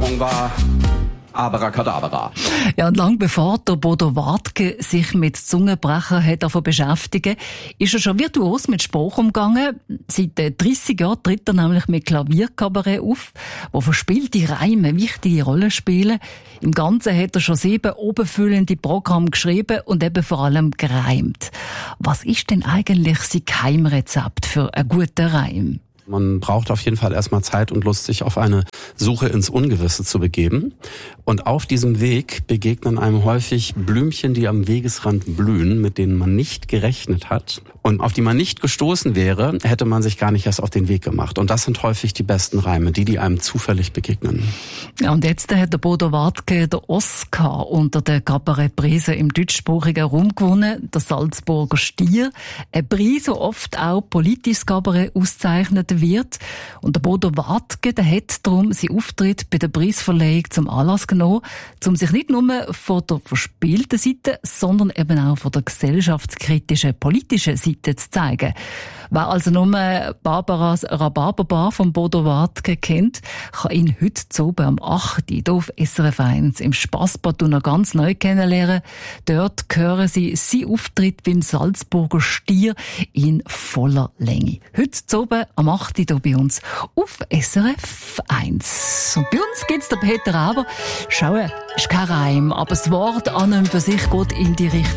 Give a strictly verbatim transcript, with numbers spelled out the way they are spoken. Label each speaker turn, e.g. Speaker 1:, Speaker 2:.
Speaker 1: Stimmung war Abracadabra.
Speaker 2: Ja, und lang bevor der Bodo Wartke sich mit Zungenbrecher hat davon beschäftigen, ist er schon virtuos mit Sprache umgegangen. Seit dreissig Jahren tritt er nämlich mit Klavierkabarett auf, wo verspielte Reime eine wichtige Rolle spielen. Im Ganzen hat er schon sieben obenfüllende Programme geschrieben und eben vor allem gereimt. Was ist denn eigentlich sein Geheimrezept für einen guten Reim?
Speaker 1: Man braucht auf jeden Fall erstmal Zeit und Lust, sich auf eine Suche ins Ungewisse zu begeben. Und auf diesem Weg begegnen einem häufig Blümchen, die am Wegesrand blühen, mit denen man nicht gerechnet hat. Und auf die man nicht gestoßen wäre, hätte man sich gar nicht erst auf den Weg gemacht. Und das sind häufig die besten Reime, die, die einem zufällig begegnen.
Speaker 2: Ja, und jetzt hat der Bodo Wartke den Oscar unter den Kabarettpreisen im deutschsprachigen Raum gewonnen, der Salzburger Stier. Ein Preis, so oft auch politisches Kabarett auszeichnet wird. Und der Bodo Wartke, der hat darum seinen Auftritt bei der Preisverleihung zum Anlass genommen, um sich nicht nur von der verspielten Seite, sondern eben auch von der gesellschaftskritischen, politischen Seite zu zeigen. Wer also nur Barbaras Rhabarberbar von Bodo Wartke kennt, kann ihn heute zu oben am acht Uhr hier auf S R F eins im Spassbad noch ganz neu kennenlernen. Dort hören Sie seinen Auftritt beim Salzburger Stier in voller Länge. Heute zu oben am acht Uhr hier bei uns auf S R F eins. Und bei uns gibt's den Peter Aber. Schauen, ist kein Reim, aber das Wort an und für sich geht in die Richtung